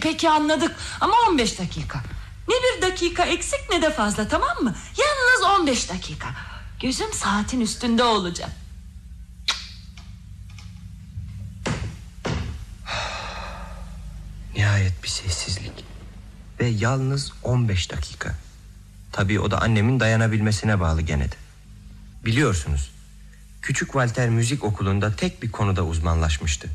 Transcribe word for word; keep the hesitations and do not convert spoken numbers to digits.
peki anladık. Ama on beş dakika. Ne bir dakika eksik ne de fazla, tamam mı? Yalnız on beş dakika. Gözüm saatin üstünde olacak. Nihayet bir sessizlik. Ve yalnız on beş dakika. Tabii o da annemin dayanabilmesine bağlı gene de. Biliyorsunuz, küçük Walter müzik okulunda tek bir konuda uzmanlaşmıştı.